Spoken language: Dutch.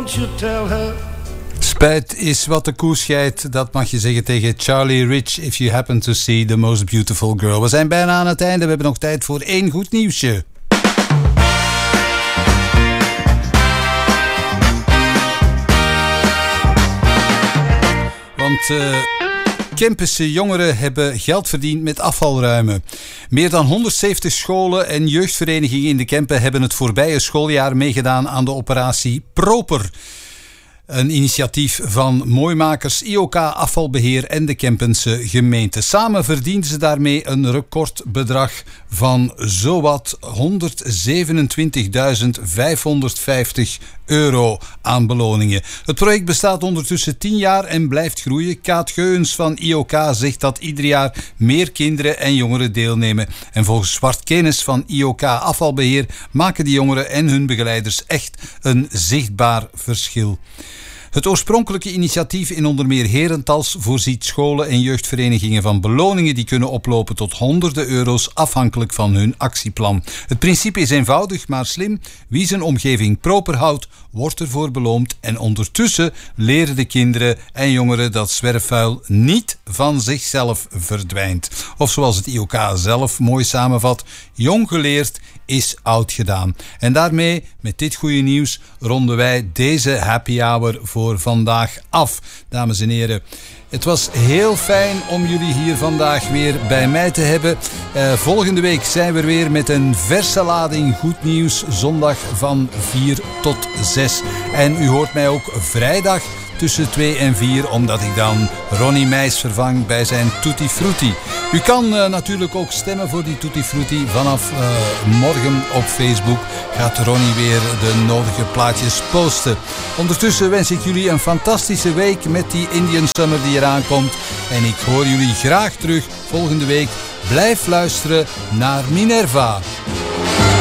won't you tell her? Spijt is wat de koe scheidt, dat mag je zeggen tegen Charlie Rich if you happen to see the most beautiful girl. We zijn bijna aan het einde, we hebben nog tijd voor 1 goed nieuwsje. Want Kempense jongeren hebben geld verdiend met afvalruimen. Meer dan 170 scholen en jeugdverenigingen in de Kempen hebben het voorbije schooljaar meegedaan aan de operatie Proper. Een initiatief van Mooimakers, IOK Afvalbeheer en de Kempense gemeente. Samen verdienden ze daarmee een recordbedrag van zowat €127.550 aan beloningen. Het project bestaat ondertussen 10 jaar en blijft groeien. Kaat Geuns van IOK zegt dat ieder jaar meer kinderen en jongeren deelnemen. En volgens Zwart Kennis van IOK Afvalbeheer maken die jongeren en hun begeleiders echt een zichtbaar verschil. Het oorspronkelijke initiatief in onder meer Herentals voorziet scholen en jeugdverenigingen van beloningen die kunnen oplopen tot honderden euro's afhankelijk van hun actieplan. Het principe is eenvoudig, maar slim. Wie zijn omgeving proper houdt, wordt ervoor beloond. En ondertussen leren de kinderen en jongeren dat zwerfvuil niet van zichzelf verdwijnt. Of zoals het IOK zelf mooi samenvat, jong geleerd is oud gedaan. En daarmee, met dit goede nieuws, ronden wij deze happy hour voor vandaag af. Dames en heren, het was heel fijn om jullie hier vandaag weer bij mij te hebben. Volgende week zijn we weer met een verse lading goed nieuws. Zondag van 4 tot 6. En u hoort mij ook vrijdag tussen 2 en 4, omdat ik dan Ronnie Meijs vervang bij zijn Tutti Frutti. U kan natuurlijk ook stemmen voor die Tutti Frutti. Vanaf morgen op Facebook gaat Ronnie weer de nodige plaatjes posten. Ondertussen wens ik jullie een fantastische week met die Indian Summer die eraan komt. En ik hoor jullie graag terug volgende week. Blijf luisteren naar Minerva.